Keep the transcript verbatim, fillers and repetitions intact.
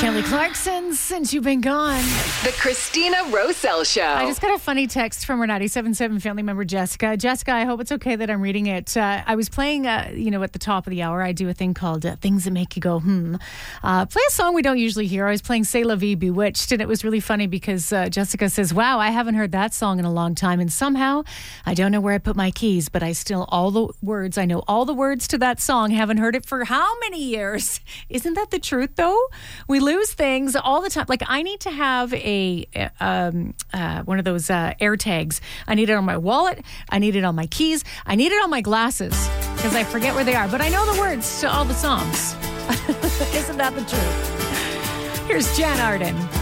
Kelly Clarkson, Since You've Been Gone. The Christina Roselle Show. I just got a funny text from our ninety-seven point seven family member, Jessica. Jessica, I hope it's okay that I'm reading it. Uh, I was playing, uh, you know, at the top of the hour, I do a thing called uh, Things That Make You Go, hmm. Uh, play a song we don't usually hear. I was playing C'est La Vie, Bewitched, and it was really funny because uh, Jessica says, wow, I haven't heard that song in a long time. And somehow, I don't know where I put my keys, but I still, all the words, I know all the words to that song. Haven't heard it for how many years? Isn't that the truth, though? We lose things all the time. Like, I need to have a um, uh, one of those uh, air tags. I need it on my wallet. I need it on my keys. I need it on my glasses because I forget where they are. But I know the words to all the songs. Isn't that the truth? Here's Jan Arden.